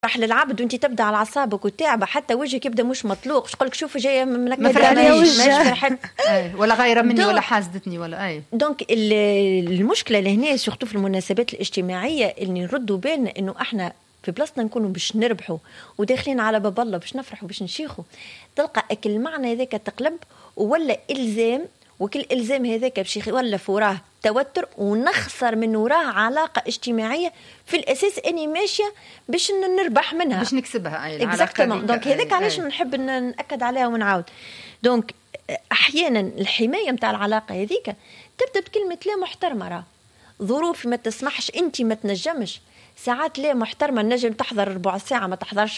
راح للعبد وانت تبدا على اعصابك وتعبه حتى وجهك يبدا مش مطلوق، شو لك شوفي جايه منكده ولا غير مني ولا حاسدتني ولا اي. دونك المشكله لهنا سورتو في المناسبات الاجتماعيه اللي نردوا بالنا انه احنا في بلاصتنا نكونوا باش نربحوا وداخلين على باب الله باش نفرحوا باش نشيخوا، تلقى اكل المعنى هذاك تقلب ولا الزام، وكل الزام هذاك باش يولف وراه توتر ونخسر من وراه علاقه اجتماعيه في الاساس اني ماشيه باش نربح منها باش نكسبها اي العلاقه. دونك هذاك علاش نحب ناكد عليها ونعاود. دونك احيانا الحمايه نتاع العلاقه هذيك تبدا بكلمه لا محترمه، راه ظروف ما تسمحش، انت ما تنجمش، ساعات لا محترمه نجم تحضر ربع ساعه ما تحضرش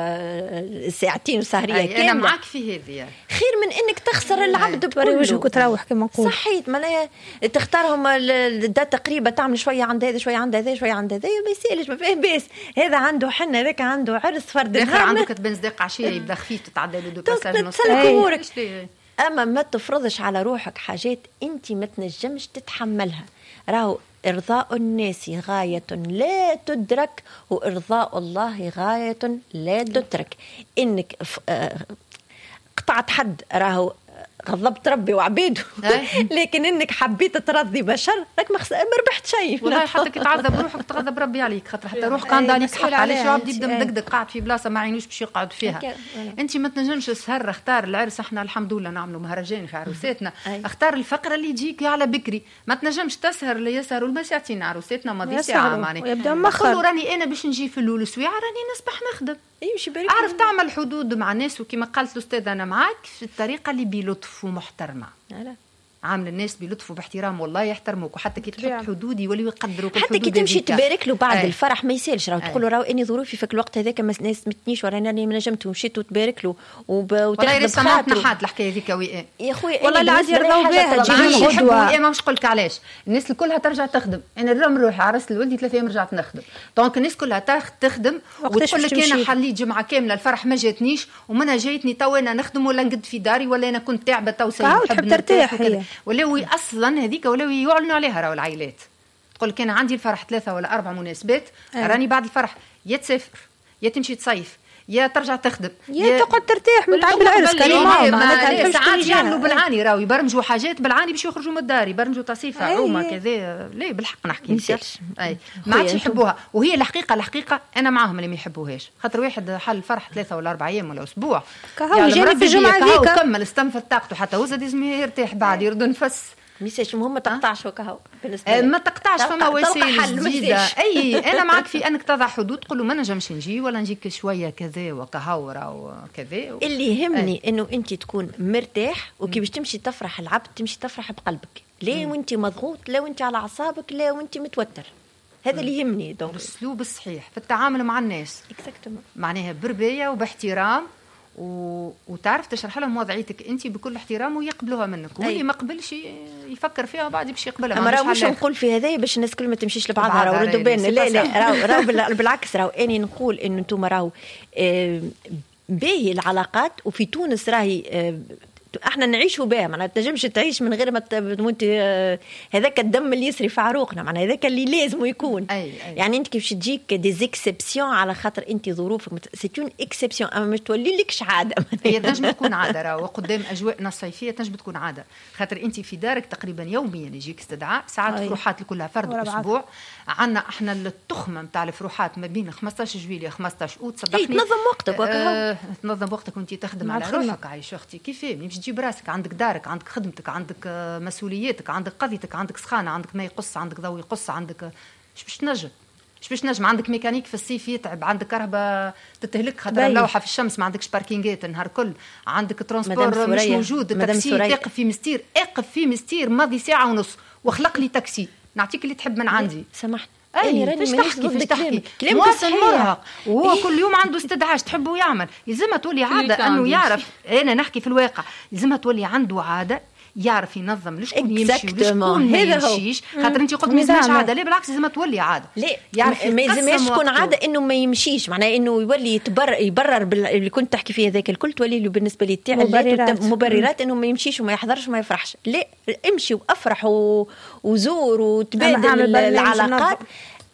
ساعتين وسهريه كامله. انا معك في هذه، خير من انك تخسر العبد بكل وجهك وتروح كما نقول. صحيت ما تختارهم دا تقريبا تعمل شويه عند هذا شويه عند هذا شويه عند هذا ما يسالش ما فيه باس، هذا عنده حنه هذاك عنده عرس فرد الاخر عنده كتبان صديق عشيه يبدا خفيف تتعدى له دو باساج نص. اما ما تفرضش على روحك حاجات انت ما تنجمش تتحملها. راهو إرضاء الناس غاية لا تدرك وإرضاء الله غاية لا تدرك. إنك قطعت حد راهو غضبت ربي وعبيده لكن إنك حبيت ترضي بشر راك ما ربحت شيء. والله حتى كي تعذب روحك تغضب ربي عليك، خاطر حتى روحك عندها عليك حق. علاش عبد يبدا مدقدق قاعد في بلاصه ما عينوش باش يقعد فيها. انت ما تنجمش السهر اختار العرس، احنا الحمد لله نعملوا مهرجان في عروساتنا، اختار الفقره اللي تجيك على بكري، ما تنجمش تسهر اللي يسهروا المساعتين عروساتنا ما دي ساعه معناها قولوا راني انا باش نجي في الاول سويعه راني نصبح نخدم. اعرف تعمل حدود مع الناس، وكما قالت الاستاذه انا معاك في الطريقه اللي بلطف ومحترمه. عامل الناس بلطف وباحترام والله يحترموك، وحتى كي تحط حدود يوليو يقدروك. حتى كي تمشي تبارك له بعد الفرح ما يسالش، راهو تقول له راهو اني ظروفي في الوقت هذاك ما ناسمتنيش وراني ما نجمت ومشيت وتبارك له وتاخذ بخاطره. نحات الحكايه هذيك وي يا خويا والله العظيم يرضوا بها تجيني غدوه. ما مش نقولك علاش الناس كلها ترجع تخدم، انا اليوم نروح عرست لولدي 3 ايام رجعت نخدم. دونك الناس كلها تخدم وتقول لك انا حليت جمعه كامله الفرح ما جاتنيش ومنها جايتني تو انا نخدم ولا نقد في داري ولا انا كنت تعبه تو نحب ترتاح ولا اصلا هذيك ولاو يعلنوا عليها راهو العائلات. تقول لك انا عندي الفرح 3 ولا 4 مناسبات، راني بعد الفرح يا تسافر يا تمشي تصيف يا ترجع تخدم يا تقعد ترتاح من تعب العرس كريمه. ساعات يعملوا بالعاني راهو يبرمجوا حاجات بالعاني باش يخرجوا من الدار، يبرمجوا تصيفه عومه كذا. ليه بالحق نحكي اي ما عادش يحبوها. وهي الحقيقه انا معاهم اللي ما يحبوهاش، خاطر واحد حل الفرح 3 ولا 4 ايام ولا اسبوع كهو جاني في الجمعه هذيك كمل استنفذ طاقته حتى هو زاد لازم يرتاح بعد يرد نفس. ميساج المهم ما تقطعش وكهو بالنسبه ما تقطعش فما وسائل جديده. اي انا معك في انك تضع حدود، تقول له ما نجمش نجي ولا نجيك شويه كذا وكهوره وكذا اللي يهمني انه انت تكون مرتاح وكي باش تمشي تفرح العبد تمشي تفرح بقلبك، لا وانت مضغوط لا وانت على اعصابك لا وانت متوتر. هذا اللي يهمني. دونك الاسلوب الصحيح في التعامل مع الناس معناها بربايه وباحترام وتعرف تشرح لهم وضعيتك انت بكل احترام ويقبلوها منك، واللي ما قبلش يفكر فيها بعد باش يقبلها. اما راهو مش نقول في هذايا باش الناس كل ما تمشيش لبعضها راهو ردوا بالنا، لا راهو بالعكس. راهو اني نقول انه انتم راهو باهي العلاقات، وفي تونس راهي احنا نعيشوا بها، معناها تنجمش تعيش من غير ما وانت هذاك الدم اللي يسري في عروقنا، معناها هذاك اللي لازم يكون. يعني انت كيفاش تجيك دي زيكسبسيون على خاطر انت ظروفك سيتون اكسبسيون، اما مش تولي لكش عاده. هي تنجم تكون عاده راهو قدام اجواءنا الصيفيه تنجم تكون عاده، خاطر انت في دارك تقريبا يوميا يجيك استدعاء. ساعات فروحات كلها فرد اسبوع. عندنا احنا التخمه نتاع الفروحات ما بين 15 جويلية 15 اوت. صدقني تنظم وقتك تنظم وقتك وانت تخدم على روحك. عايش اختي كيفاه مش تجيب راسك، عندك دارك عندك خدمتك عندك مسؤولياتك عندك قضيتك عندك سخانه عندك ما يقص عندك ضوء يقص عندك باش تنجم عندك ميكانيك في الصيف يتعب عندك كهرباء تتهلك خاطر اللوحه في الشمس ما عندكش باركينجات النهار كل عندك ترانسبور مش موجود التاكسي اقف في مستير ماضي ساعه ونص وخلق لي تاكسي نعطيك اللي تحب من عندي سامحني فاش تحكي مواطن مرهق وهو كل يوم عنده استدعاء تحبه يعمل يلزمها تولي عاده انه يعرف. انا نحكي في الواقع يلزمها تولي عنده عاده يعرف ينظم لشكون يمشي ولشكون ما يمشيش. خاطر انت قلت ما يلزمش عاده، لا بالعكس لازم تولي عاده. يعرف ما يلزمش تكون عاده انه ما يمشيش، معناه انه يولي يبرر اللي كنت تحكي فيه هذاك الكل، تولي له بالنسبه لي تاع مبررات انه ما يمشيش وما يحضرش وما يفرحش. لا امشي وافرح وزور وتبادل العلاقات.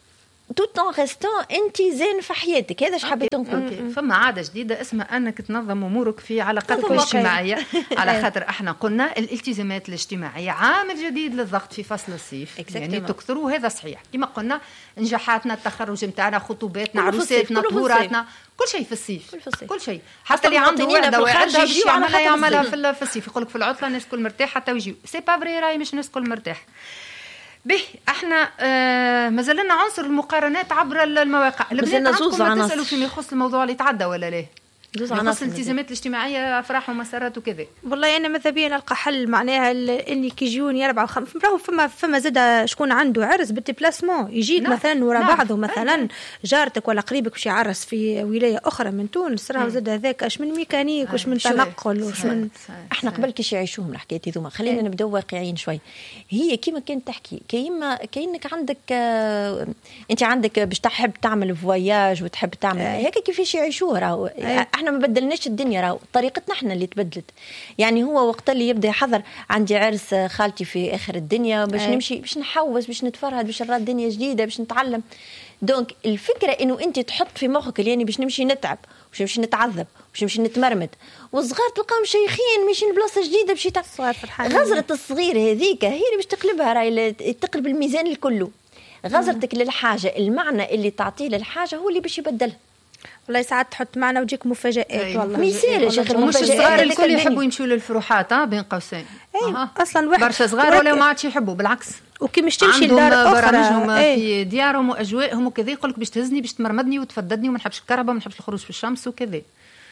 توت ان ريستون انت زين في حياتك. هذا اش حبيت نقول. فما عاده جديده اسمها انك تنظم امورك في علاقاتك الاجتماعيه. على خاطر احنا قلنا الالتزامات الاجتماعيه عامل جديد للضغط في فصل الصيف، يعني تكثروا. هذا صحيح كما قلنا، نجاحاتنا، التخرج نتاعنا، خطوباتنا، عروساتنا، طهوراتنا، كل شيء في الصيف. كل شيء، حتى اللي عنده وحده واحده باش يعملها في الصيف. يقول لك في العطله الناس كل مرتاح حتى ويجيو. سي با فري، راي مش الناس كل مرتاح. به احنا مازال لنا عنصر المقارنات عبر المواقع. مازلنا زوز عناصر. تسالوا فيما يخص الموضوع اللي تعدى ولا لا؟ يخص الالتزامات الاجتماعيه، افراح ومسارات وكذا. والله انا ماذا بيا نلقى حل، معناها اني كي يجوني 4 و5 راهو فما زاد شكون عنده عرس بالديبلاسمون يجيك مثلا ورا بعضه، مثلا جارتك ولا قريبك باش يعرس في ولايه اخرى من تونس، راهو زاد هذاك اش من ميكانيك واش من تنقل واش من. احنا قبل كيش يعيشوهم الحكايات هذوما، خلينا نبداو واقعيين شوي. هي كيما كانت تحكي كاينك عندك انت عندك باش تحب تعمل فواياج وتحب تعمل هيك كيفاش يعيشوه. راهو احنا ما بدلناش الدنيا، راهو طريقتنا احنا اللي تبدلت. يعني هو وقت اللي يبدا يحضر عندي عرس خالتي في اخر الدنيا باش نمشي باش نحوس باش نتفرهد باش نرى الدنيا جديده باش نتعلم. دونك الفكره انه انت تحط في مخك يعني باش نمشي نتعب باش نمشي نتعذب باش نمشي نتمرمد، والصغار تلقاهم شيخين ماشيين بلاصه جديده باش غزره الصغير هذيك هي اللي باش تقلبها، راهي تقلب الميزان الكله. غزرتك للحاجه، المعنى اللي تعطيه للحاجه هو اللي باش يبدلها. والله ساعات تحط معنا وتجيك مفاجآت. والله مثال شيخ، مش الصغار الكل يحبوا يمشوا للفروحات بين قوسين. اصلا واحد برشا صغار ولا ما عادش يحبوا، بالعكس وكي مش تمشي لدار اخرى في ديارهم واجواءهم وكذا، يقول لك باش تهزني باش تمرمدني وتفددني وما نحبش الكهرباء وما نحبش الخروج في الشمس وكذا.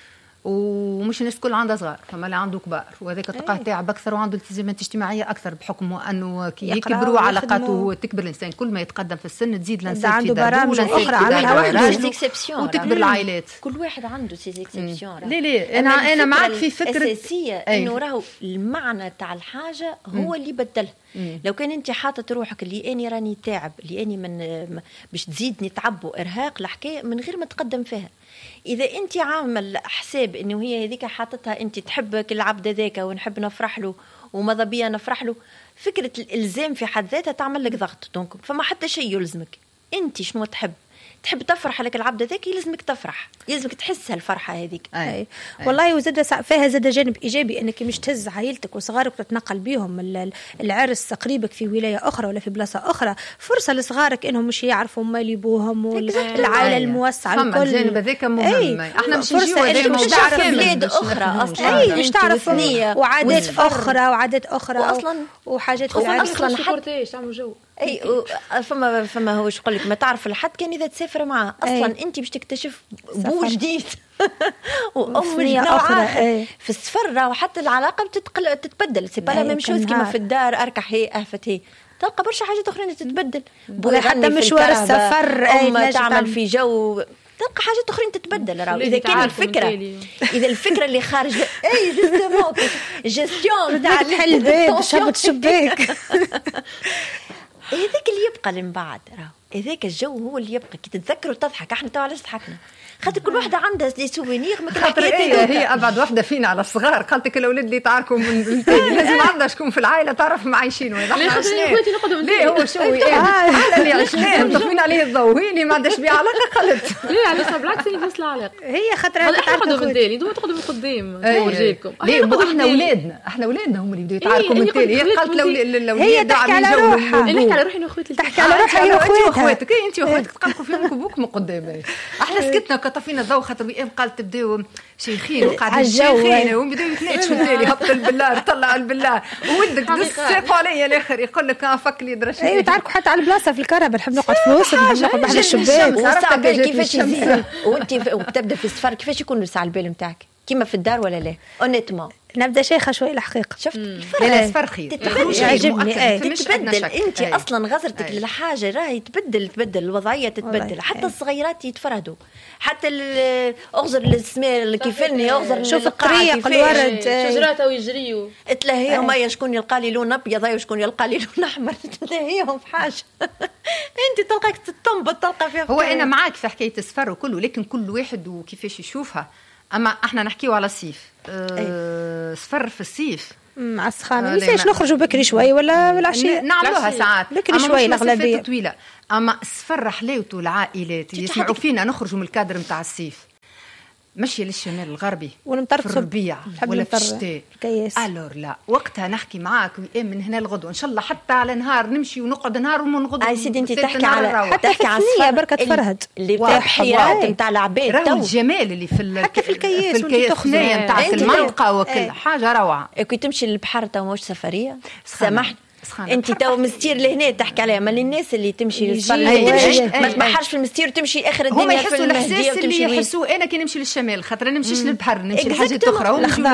ومش الناس الكل عندها صغار، فما اللي عنده كبار وهذاك تلقاه تعب اكثر وعنده التزامات اجتماعيه اكثر، بحكم انه كي يكبروا علاقاته تكبر. الانسان كل ما يتقدم في السن تزيد الانسان في برامج اخرى عاملها وتكبر العائلات. كل واحد عنده سي اكسبسيون. ليه انا معك في فكره اساسيه انه راهو المعنى تاع الحاجه هو اللي بدلها. لو كان انت حاطط روحك اللي اني راني تاعب، اللي اني من باش تزيدني تعب وارهاق الحكايه من غير ما تقدم فيها. إذا أنت عامل حساب إنه هي هذيك حاطتها أنت تحبك العبد ذاك ونحب نفرح له وماذا بيا نفرح له، فكرة الإلزام في حد ذاتها تعمل لك ضغط. دونك فما حتى شيء يلزمك أنت شنو تحب تفرح لك العبد ذاك، يلزمك تفرح، يلزمك تحس هالفرحه هذيك. والله وزاد فيها زاد جانب ايجابي، انك مش تهز عائلتك وصغارك وتتنقل بهم العرس قريبك في ولايه اخرى ولا في بلاصه اخرى، فرصه لصغارك انهم مش يعرفوا مال ابوهم والعائله الموسعه الكل. الجانب هذاك مهم. احنا مش نجيو هذا الموضوع في بلاد اخرى اصلا مش تعرف وعادات اخرى واصلا وحاجات اصلا حتى تعملوا جو. اي فما هو يقول لك ما تعرف الحد كان اذا تسافر معاه اصلا انت باش تكتشف بو جديد وام اخرى في السفر، وحتى العلاقه تتبدل. سي با لا ميم شوز كيما في الدار اركح هي اهفت هي، تلقى برشا حاجات اخرى تتبدل. حتى مشوار السفر تعمل في جو، تلقى حاجات اخرين تتبدل. راهو اذا كان الفكره اذا الفكره اللي خارج اي جوستومون جيستيون تاع تحل الباب شبط الشباك هذاك اللي يبقى من بعد. راهو هذاك الجو هو اللي يبقى. كي تتذكر وتضحك. احنا تو علاش ضحكنا؟ خاطر كل واحده عندها دي سوفينير. خاطر هي ابعد واحده فينا على الصغار. قالت لك الاولاد اللي تعاركوا من لازم عندها شكون في العائله تعرف معايشين وين احنا عشناه. ليه هو شو احنا اللي عشناه مطفين عليه الضوء، هي اللي ما عندهاش بها علاقه قالت ليه علاش بالعكس اللي نفس العلاقه. هي خاطر احنا نقعدوا من التالي انتم تقعدوا من قدام ورجالكم. ليه احنا اولادنا هم اللي بداوا يتعاركوا من التالي. هي قالت الاولاد تحكي على روحها. نحكي على روحي واخواتي، تحكي على روحها واخواتك. انت واخواتك تقلقوا في امك وابوك من قدام. احنا سكتنا وكطفينا الضوء خاطر قالت تبداو شيخين وقاعدين شيخين وبداو يتناقشوا التالي. هبط البلار طلع البلار وودك دس ساقوا عليا الاخر يقول لك فك لي درش. ايوه تعرفوا حتى على البلاصه في الكهرباء نحب نقعد في الوسط، نحب نقعد بحال الشباك. وصعب كيفاش يزيد وانت وتبدا في السفر كيفاش يكون الساعه البال نتاعك كيما في الدار ولا لا؟ اونيتمون نبدا شيخه شوي الحقيقه. شفت لا السفر خير يعجبني. تتبدل انت اصلا غزرتك للحاجه راهي تبدل الوضعيه تتبدل. حتى الصغيرات يتفرهدوا، حتى اغزر السمير كيفني اغزر شوف الطريق الورد شجرات ويجريوا تلاهيهم. هيا شكون يلقى لي لون ابيض وشكون يلقى لي لون احمر تلاهيهم في حاجه. انت تلقاك تتنبط تلقى فيها. هو انا معاك في حكايه السفر وكله، لكن كل واحد وكيفاش يشوفها. اما احنا نحكيو على الصيف. سفر في الصيف مع السخانه ليش نخرجوا بكري شوي ولا العشيه نعملوها ساعات بكري شوي الاغلبيه طويله. اما السفر حلاوته العائلات يسمعوا فينا نخرجوا من الكادر نتاع الصيف مشي للشمال الغربي في الربيع ولا في الشتاء الور لا وقتها نحكي معاك من هنا لغدوه ان شاء الله حتى على نهار نمشي ونقعد نهار ونغدو. سيدي انت تحكي على تحكي على الصيف بركه فرهد اللي تاع حيرات نتاع العباد راهو الجمال اللي حتى في الكياس الثنيه نتاع المنطقه وكل حاجه روعه. كي تمشي للبحر تو مش سفريه سامحني انت تو مستير لهنا تحكي عليها ما الناس اللي تمشي ما تبحرش في المستير وتمشي اخر الدنيا هم يحسوا الاحساس اللي يحسوه انا كي نمشي للشمال خاطر نمشيش للبحر نمشي لحاجات اخرى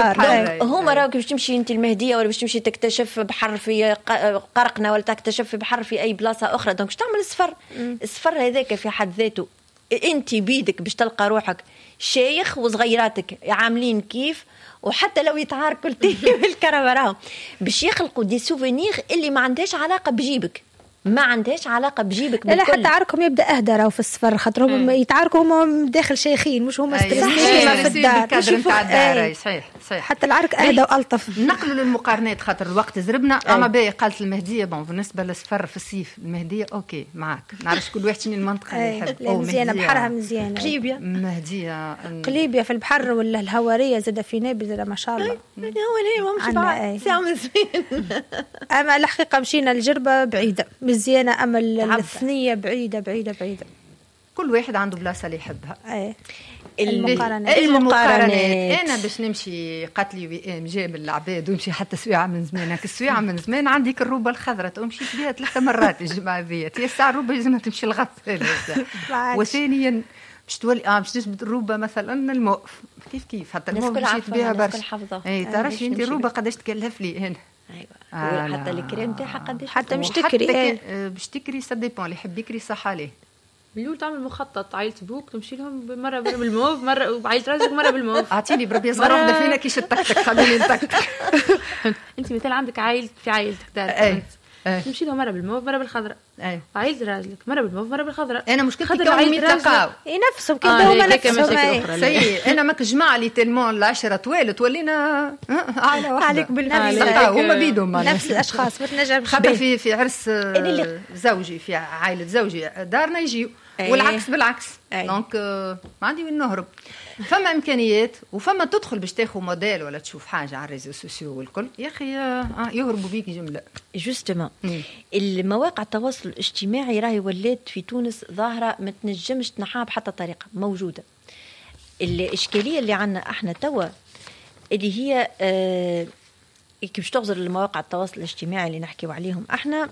هما راك باش تمشي انت المهديه ولا باش تمشي تكتشف بحر في قرقنا ولا تكتشف في بحر في اي بلاصه اخرى دونك باش تعمل السفر هذاك في حد ذاته انت بيدك باش تلقى روحك شيخ وصغيراتك عاملين كيف وحتى لو يتعاركوا بالكرامه باش يخلقوا دي سوفينير اللي ما عندهاش علاقه بجيبك ما عندهاش علاقه بجيبك لا حتى عاركم يبدا اهدى راهو في السفر خاطر هم يتعاركوا هم داخل شيخين مش هم ستريسين في الدار صحيح حتى العرك اهدى والطف. نقلوا للمقارنات خاطر الوقت زربنا اما باهي قالت المهديه بالنسبه للسفر في الصيف المهديه اوكي معاك نعرفش كل واحد شنو المنطقه اللي يحب. مزيانه بحرها مزيانه قليبيا مهديه قليبيا في البحر ولا الهواريه زاد في نابل زاد ما شاء الله هو مش بعد ساعه مزيان. اما الحقيقه مشينا الجربه بعيده مزيانه اما الثنيه بعيده كل واحد عنده بلاصه اللي يحبها. المقارنات انا باش نمشي قاتلي وي ام جاب العباد ونمشي حتى سويعه من زمان هاك السويعه من زمان عندي الروبه الخضراء ومشيت بها 3 مرات الجمعه ذي هي الساعه الروبه لازم تمشي الغسالة. وثانيا باش تولي باش تجبد الروبه مثلا الموقف كيف حتى الموقف مشيت بها برشا. اي تعرفي انت الروبه قداش تكلف لي هنا. ايوه حتى الكريم تاعها قداش حتى مش تكري باش تكري سا ديبون اللي يحب يكري صح عليه. مليون تعمل مخطط عائلة بوك تمشي لهم مرة بالموف مرة وعائلة رازق مرة بالموف. أعطيني بربي صغار واحدة فينا كيش التكتك خليني نتكتك. أنت مثال عندك عائلة في عائلتك دار تمشي لهم مرة بالموف مرة بالخضراء. عائلة رازق مرة بالموف مرة بالخضراء. أنا مشكلتي كوني يتلقاو. نفسهم كده هما نفسهم. سي أنا ماك جماعة لي تلمون العشرة طوال تولينا عائلة واحدة. عليك بالنفس. هما بيدهم نفس الأشخاص بتنجم. خاطر في عرس زوجي في عائلة زوجي دارنا يجيو. والعكس بالعكس دونك ما عندي وين نهرب. فما امكانيات وفما تدخل باش تاخذ موديل ولا تشوف حاجه على الريزو سوسيو والكل يا اخي يهربوا بيك جمله. جوستومون المواقع التواصل الاجتماعي راهي ولات في تونس ظاهره ما تنجمش تنحاها بحتى طريقه موجوده. الاشكاليه اللي عندنا احنا توا اللي هي كيفاش تغزر المواقع التواصل الاجتماعي اللي نحكيو عليهم احنا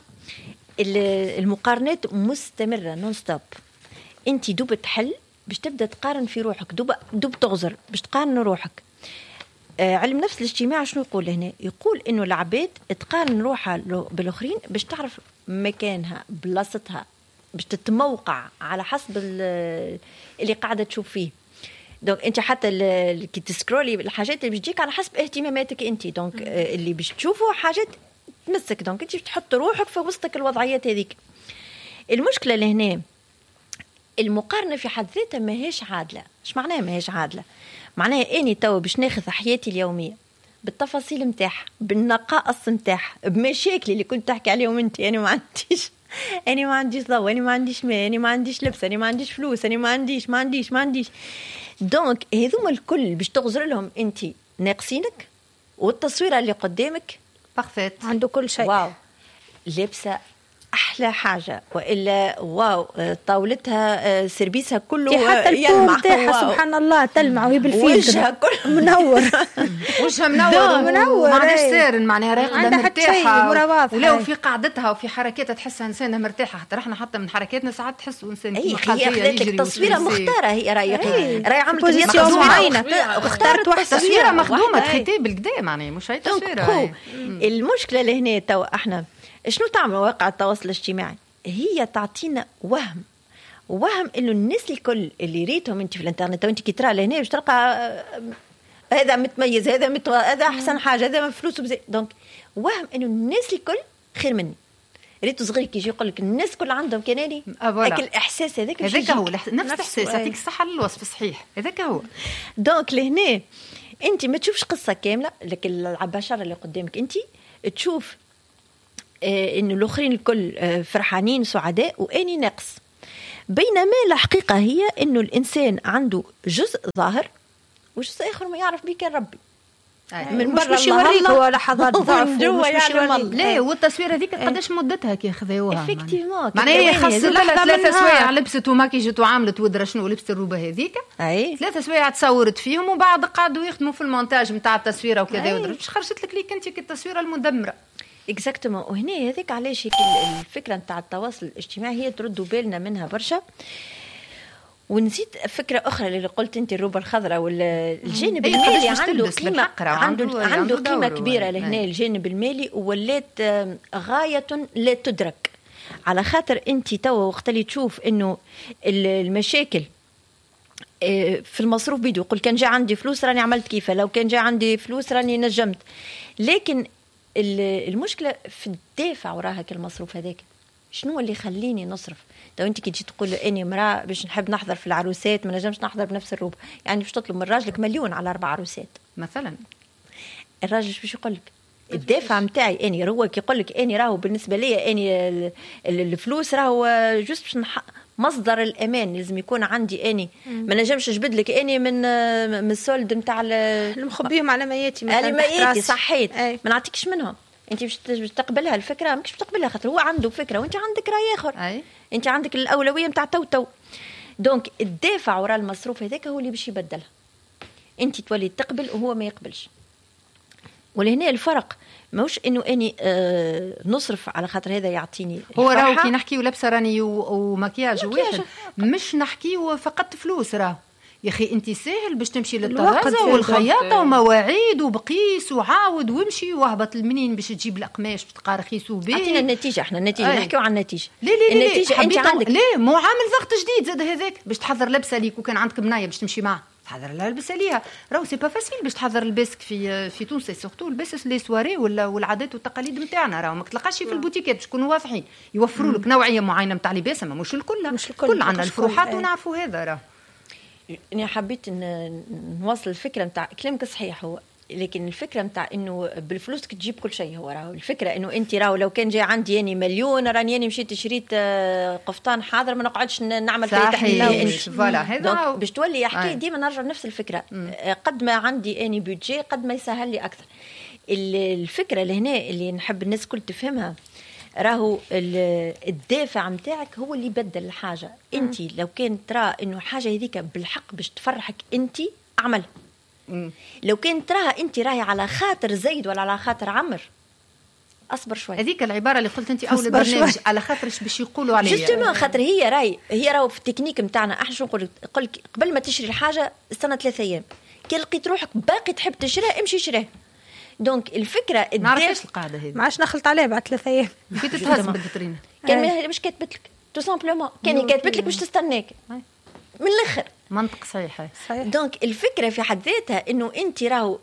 المقارنات مستمره نون ستوب. انت دوب تحل باش تبدا تقارن في روحك دوب تغزر باش تقارن روحك. علم نفس الاجتماع شنو يقول هنا؟ يقول انه العباد تقارن روحها بالاخرين باش تعرف مكانها بلاصتها باش تتموقع على حسب اللي قاعده تشوف فيه. دونك انت حتى كي تسكرولي الحاجات اللي باش تجيك على حسب اهتماماتك انت دونك اللي باش تشوفوا حاجات تمسك دونك انت تحط روحك في وسطك الوضعيات هذيك. المشكله لهنا المقارنه في حد ذاتها ماهيش عادله. ايش معناها ماهيش عادله؟ معناها اني تو باش ناخذ حياتي اليوميه بالتفاصيل نتاعها بالنقائص نتاعها بمشاكلي اللي كنت تحكي عليهم انت انا ما عنديش ضوء انا ما عنديش ماء انا ما عنديش لبس انا ما عنديش فلوس انا ما عنديش دونك هذوما الكل باش تغزر لهم انت ناقصينك والتصويره اللي قدامك بارفيت عنده كل شيء واو لابسه احلى حاجه والا واو طاولتها سيرفيسها كله يلمع سبحان الله تلمع وهي بالفيلتر وجهها كله منور وجهها منور ما عندهاش سيرن معناها راقده مرتاحه ولو في قعدتها وفي حركاتها تحسها انسانه مرتاحه حتى احنا حتى من حركاتنا ساعات تحسوا انسان هي اخذت لك تصويره مختاره هي راهي عملت بوزيسيون معينه اختارت واحده تصويره مخدومه تخيتي بالكدا معناها مش هي تصويره. المشكله لهنا تو احنا شنو تعمل مواقع التواصل الاجتماعي؟ هي تعطينا وهم انه الناس الكل اللي ريتهم انت في الانترنت وانت كي ترى لهنا باش تلقى هذا متميز هذا احسن حاجه هذا فلوس بزي دونك وهم انه الناس الكل خير مني. ريتو صغير كي يجي يقول لك الناس كل عندهم كناني هذاك الاحساس هذاك هو نفس الاحساس يعطيك الصحه للوصف صحيح هذاك هو. دونك لهنا انت ما تشوفش قصه كامله، لكن العباشره اللي قدامك انت تشوف انه الاخرين الكل فرحانين سعداء واني ناقص. بينما الحقيقه هي انه الانسان عنده جزء ظاهر وجزء اخر ما يعرف به كان ربي. من برا مش يوريك هو لحظات ضعف مش يوريك. لا والتصويره هذيك قداش مدتها كي خذوها افكتيفمون معناها هي خاص 3 سوايع لبست وماكيجت وعملت ودرا شنو لبست الروبه هذيك 3 سوايع تصورت فيهم وبعد قعدوا يخدموا في المونتاج نتاع التصويره وكذا مش خرجت لك ليك انت كالتصويره المدمره اكزاكتومون. وهنا هذيك علاش الفكره نتاع التواصل الاجتماعي هي تردوا بالنا منها برشا. ونسيت فكرة أخرى اللي قلت أنت الروبة الخضراء والجانب المالي عنده قيمة كبيرة لهنا. الجانب المالي ولات غاية لا تدرك، على خاطر أنت توا وقت اللي تشوف إنه المشاكل في المصروف بيدو يقول كان جاء عندي فلوس راني عملت كيفه، لو كان جاء عندي فلوس راني نجمت. لكن المشكلة في الدافع وراها كالمصروف هذاك، شنو اللي يخليني نصرف؟ لو انت كي تجي تقول اني امراه باش نحب نحضر في العروسات ما نجمش نحضر بنفس الروبه، يعني باش تطلب من راجلك 1,000,000 على 4 عروسات مثلا، الراجل باش يقول لك الدافع نتاعي اني هو كي يقول لك اني راهو بالنسبه لي اني الفلوس راهو جوست باش مصدر الامان لازم يكون عندي اني ما نجمش نجبد لك اني من السولد نتاع المخبيهم على مياتي مثلا صحيت ما نعطيكش منهم. انت باش تقبلها الفكره ماكش تقبلها خاطر هو عنده فكره وانت عندك راي اخر. انت عندك الاولويه نتاع تو دونك الدافع وراء المصروف هذاك هو اللي باش يبدلها. انت تولي تقبل وهو ما يقبلش. ولهنا الفرق ماهوش انه اني نصرف على خاطر هذا يعطيني هو راهو كي نحكي ولبسه راني ومكياج واحد مش نحكي فقط فلوس. راهو يا اخي انت ساهل باش تمشي للطرازه والخياطه ومواعيد وبقيس وعاود وامشي وهبط المنين باش تجيب القماش بتقارخيسو به. عطينا النتيجه، احنا النتيجه نحكيو عن النتيجه. لا النتيجه انت عندك لا مو عامل ضغط جديد زاد هذاك باش تحضر لبسه ليك وكان عندك بنايه باش تمشي معاه تحضر لها لبسه ليها. راهو سي با فاسيل باش تحضر لباسك في تونس سورتو لباس لي سواري والعادات والتقاليد نتاعنا. راهو ما تلقاش في البوتيكات باش يكونوا واضحين يوفروا لك نوعيه معينه نتاع لباس ما مش الكل عندنا الفروحات ونعرفوا هذا. راهو أنا حبيت نوصل الفكرة متاع كلامك صحيح هو، لكن الفكرة متاع إنه بالفلوس تجيب كل شيء هو راهو الفكرة إنه أنت راهو لو كان جاي عندي يعني 1,000,000 راني مشيت شريت قفطان حاضر ما نقعدش نعمل في تحليل فوالا هذا باش تولي يحكي ديما نرجع نفس الفكرة. قد ما عندي أني بيدجي قد ما يسهل لي أكثر. الفكرة اللي هنا اللي نحب الناس كل تفهمها راهو الدافع متاعك هو اللي يبدل الحاجة. انت لو كان ترى انه حاجة هذيك بالحق باش تفرحك انت اعملها. لو كان تراها انت راهي على خاطر زيد ولا على خاطر عمر اصبر شوي. هذيك العبارة اللي قلت انت اول برنامج على خاطرش باش يقولوا عليها جوستومون خاطر هي راهو في التكنيك متاعنا احنا شو نقول لك قبل ما تشري الحاجة استنى 3 أيام كي لقيت روحك باقي تحب تشريها امشي شريها. دونك الفكره ما عرفتش القاعده هذه ما عادش نخلط عليها بعد 3 أيام كنت تهز بالدترينه كان مش كاتبت لك تو سامبلومون كان كاتبت لك باش تستناك من الاخر منطق صحيح. دونك الفكره في حد ذاتها انه انت راهو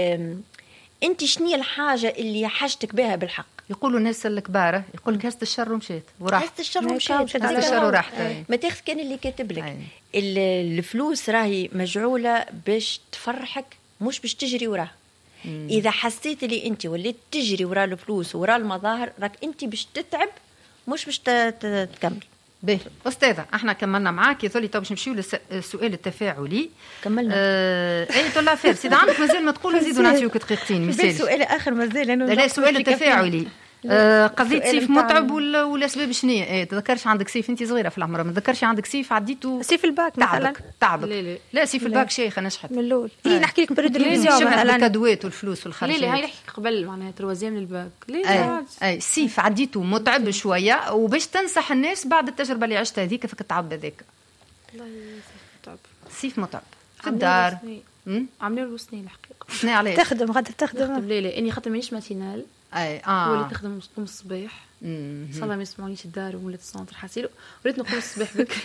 انت شنو الحاجه اللي حاجتك بها بالحق. يقولوا الناس الكبار يقول لك هزت الشر ومشيت وراح هزت الشر ومشيت هزت الشر وراحت ما تاخذ كان اللي كاتب لك. الفلوس راهي مجعوله باش تفرحك مش باش تجري وراها. إذا حسيت لي أنت وليت تجري وراء الفلوس وراء المظاهر راك أنت باش تتعب مش باش تكمل. باهي أستاذة احنا كملنا معاك يظل تو باش نمشيو للسؤال التفاعلي. كملنا أي طلع فير سيدا عندك مازال ما تقول نزيدو نعطيوك دقيقتين مثال. سؤال آخر مازال لا سؤال التفاعلي قضية سيف متعب ولا أسباب شنية؟ إيه تذكرش عندك سيف أنت صغيرة في العمر ما تذكرش عندك سيف عديته سيف الباك مثلا تعبك لا سيف الباك شيخة نشحت من الأول نحكي لك بريد الفيزيون مثلا الكادوات والفلوس والخرجات. لا هاي نحكي قبل معناها تروازيام الباك أي سيف عديته متعب شوية وباش تنصح الناس بعد التجربة اللي عشتها هذيك فيك تعب هذاك. سيف متعب في الدار عاملين له سنين الحقيقة سنين عليه تخدم غادي تخدم لا اني خاطر مانيش ماتينال اي هو اللي تخدم الصباح ان شاء الله ما يسمعونيش الدار وولات السونتر حاسيلو وليت نقول الصباح بكري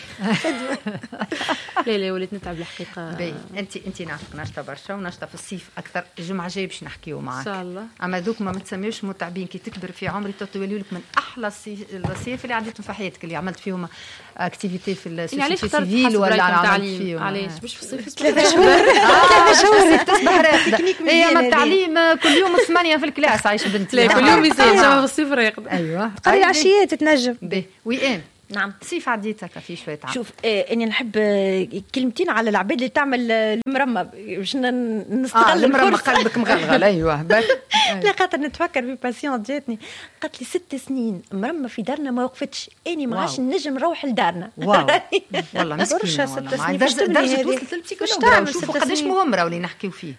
لا وليت نتعب الحقيقه. انت نعرفك ناشطه برشا وناشطه في الصيف اكثر. الجمعه الجايه باش نحكيو معاك ان شاء الله. اما دوك ما تسميوش متعبين كي تكبر في عمري توليوا لك من احلى الصيف اللي عديتهم في حياتك اللي عملت فيهم اكتيفيتي في السوسيتي سيفيل ولا عملت فيهم. علاش باش في الصيف 3 شهور تصبح راقده. هي ما التعليم كل يوم 8 في الكلاس عايشه بنتي. لا كل يوم يصير في الصيف راقده. ايوه قبل العشيات تتنجم. وين نعم صيف عديتك في شويه عام. شوف اني نحب كلمتين على العباد اللي تعمل المرمى باش نستغل المرمى. قلبك مغلغل. ايوه لا خاطر نتفكر في باسيون جاتني قالت لي 6 سنين مرمى في دارنا ما وقفتش اني ما عادش نجم نروح لدارنا. واو والله مسكينه 6 سنين درجه وصلت للبسيكولوج. شوفوا قداش مهم راهو اللي نحكيو فيه.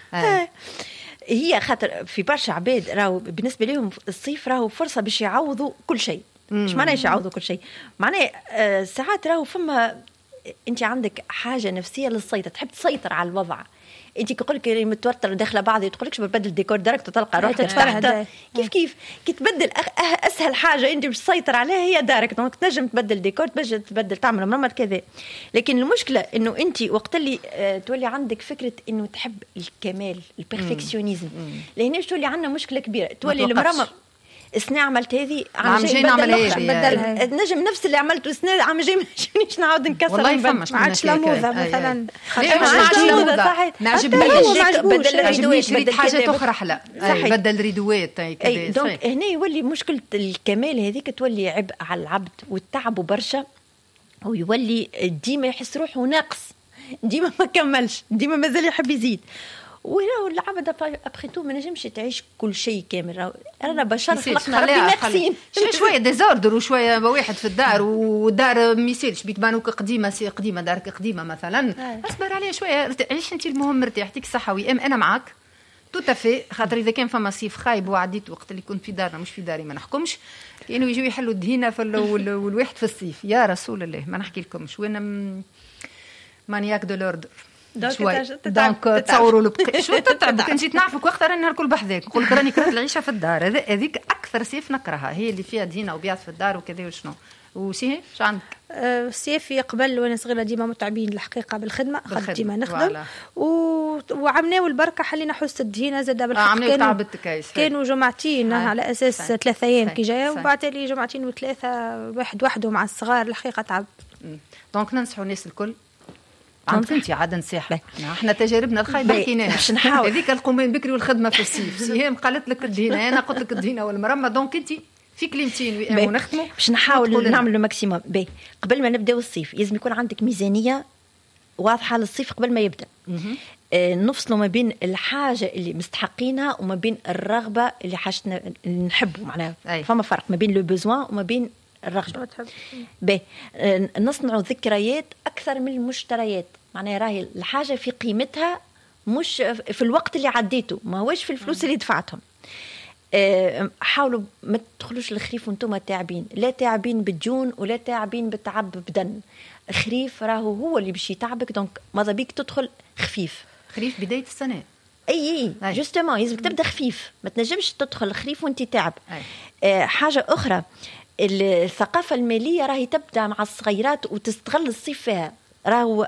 هي خاطر في برشا عباد راهو بالنسبه لهم الصيف راهو فرصه باش يعوضوا كل شيء. مش معناه يعوضوا كل شيء، معناه ساعات راهو فما انت عندك حاجه نفسيه للسيطره، تحب تسيطر على الوضع. انت كيقول لك متوتر داخله بعض تقولكش ببدل الديكور ديريكت تلقى روحك تتفرهد. كيف كي تبدل اسهل حاجه انت باش تسيطر عليها هي دارك. دونك تنجم تبدل ديكور، تبدل تعمل مرمى كذا. لكن المشكله انه انت وقت اللي تولي عندك فكره انه تحب الكمال البرفكسيونيزم، لهنا تولي عندنا مشكله كبيره. تولي المرمى السنة عملت هذه عام جاي نبدلها نجم نفس اللي عملته السنة عام جاي مش نعاود نكسر. والله فما ما عادش لا موضة مثلا. ما عجبنيش ريد حاجة أخرى أحلى. بدل ريدوات كذا. دونك هنا يولي مشكلة الكمال هذيك تولي عبء على العبد وتعبه برشا، ويولي ديما يحس روحه ناقص، ديما ما كملش، ديما مازال يحب يزيد. وراو العبد ابخيتو ما نجمش تعيش كل شيء كامل. انا بشر خلقنا ربي ناقصين شويه ديزوردر وشويه واحد في الدار ودار ما يصيرش بيتبانوك قديمه دارك قديمه مثلا. اصبر عليها شويه عيش انت المهم مرتاح يعطيك الصحه. انا معاك توتافي. خاطر اذا كان فما صيف خايب وعديت وقت اللي كنت في دارنا مش في داري ما نحكمش كانوا يجوا يحلوا الدهينه والواحد في الصيف يا رسول الله ما نحكي لكمش وين مانياك دو لوردر. دونك تصوروا شو تتعب. كان جيت نعرفك وقت راني نهار كل بحذاك نقول لك راني كرهت العيشه في الدار. هذيك اكثر صيف نكرهها، هي اللي فيها دهينه وبيات في الدار وكذا وشنو. وسي شو عندك؟ الصيف قبل وانا صغيره ديما متعبين الحقيقه بالخدمه خدمت ديما نخدم وعمناو البركه حلينا حصه الدهينه زاد بالحق. كانوا جمعتين على اساس 3 ايام كي جايه وبعد لي جمعتين و3 واحد وحده مع الصغار الحقيقه تعب. دونك ننصحوا الناس الكل انتي عاد نصيحه احنا تجاربنا الخايبه حكيناها باش نحاول. هذيك القومين بكري والخدمه في الصيف. سهام قالت لك الدهينه انا قلت لك الدهينه والمرمى. دونك انت في كلمتين ونختموا باش نحاول نعمل لو ماكسيموم. قبل ما نبداو الصيف لازم يكون عندك ميزانيه واضحه للصيف قبل ما يبدا. نفصلوا ما بين الحاجه اللي مستحقينها وما بين الرغبه اللي حاجتنا نحبه. معناها فما فرق ما بين لو بوزوان وما بين الرغبه. نصنعوا ذكريات اكثر من المشتريات. معناها راهي الحاجه في قيمتها مش في الوقت اللي عديته، ما هوش في الفلوس اللي دفعتهم. حاولوا ما تدخلوش الخريف وانتم تعبين، لا تعبين بالجون ولا تعبين بالتعب بدن. خريف راهو هو اللي باش يتعبك. دونك ماذا بيك تدخل خفيف. خريف بدايه السنه اي جوستومون لازم تبدا خفيف، ما تنجمش تدخل الخريف وانت تعب. حاجه اخرى الثقافه الماليه راهي تبدا مع الصغيرات وتستغل الصيف فيها. راهو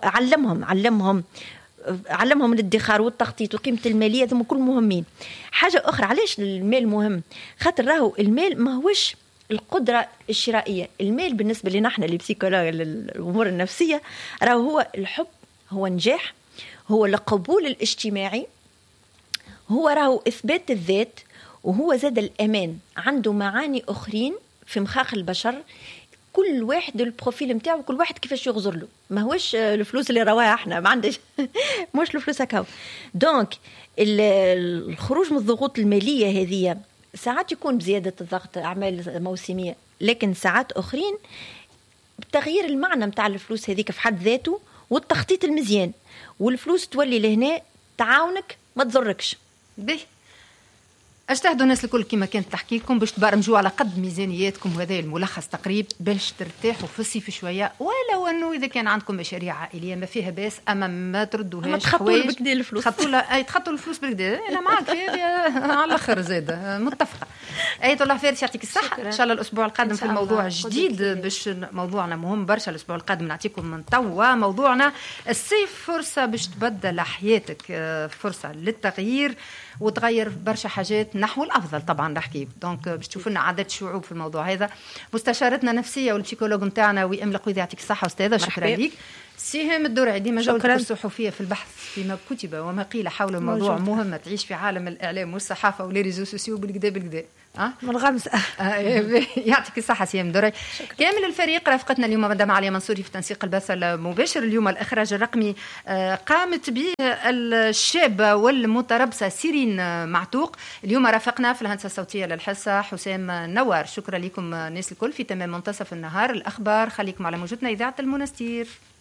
علمهم الادخار والتخطيط وقيمه الماليه، ذم كل مهمين. حاجه اخرى علاش المال مهم؟ خاطر راهو المال ما هوش القدره الشرائيه. المال بالنسبه لنا احنا اللي بسيكولوج الامور النفسيه راهو هو الحب، هو النجاح، هو القبول الاجتماعي، هو راهو اثبات الذات، وهو زاد الامان. عنده معاني اخرين في مخاخ البشر. كل واحد البروفيل نتاعو كل واحد كيفاش يغزر له. ما هوش الفلوس اللي رواها احنا ما عندش مش الفلوس هكا. دونك الخروج من الضغوط الماليه هذه ساعات يكون بزياده الضغط اعمال موسميه، لكن ساعات اخرين بتغيير المعنى نتاع الفلوس هذيك في حد ذاته والتخطيط المزيان. والفلوس تولي لهنا تعاونك ما تضركش. اجتهدوا الناس الكل كما كانت تحكيكم باش تبرمجوا على قد ميزانياتكم، وهذا الملخص تقريب باش ترتاحوا في الصيف شويه. ولو انه اذا كان عندكم مشاريع عائليه ما فيها باس، اما ما تردوهاش تخطوا بكدا الفلوس، تخطوا الفلوس بكدا. انا معك على الاخر زاد متفقه. اية الله فارس يعطيك الصحه. ان شاء الله الاسبوع القادم في الموضوع جديد، باش موضوعنا مهم برشا. الاسبوع القادم نعطيكم من توا موضوعنا الصيف فرصه باش تبدل حياتك، فرصه للتغيير وتغير برشا حاجات نحو الافضل طبعا نحكي. دونك باش تشوفوا لنا عدد شعوب في الموضوع هذا. مستشارتنا النفسيه والبسيكولوج نتاعنا وئام القويدي يعطيك الصحه استاذه. شكرا لك. سهام الدرعي ديما جولتك الصحفيه في البحث فيما كتب وما قيل حول موضوع مهم تعيش في عالم الاعلام والصحافه وليريزو سوسيو بالكدا من غمزه. يعطيك الصحه سهام الدرعي. كامل الفريق رافقتنا اليوم مدام عليا منصوري في تنسيق البث المباشر. اليوم الاخراج الرقمي قامت به الشابه والمتربصه سيرين معتوق. اليوم رافقنا في الهندسه الصوتيه للحصه حسام نوار. شكرا لكم الناس الكل. في تمام منتصف النهار الاخبار، خليكم على موجتنا اذاعه المنستير.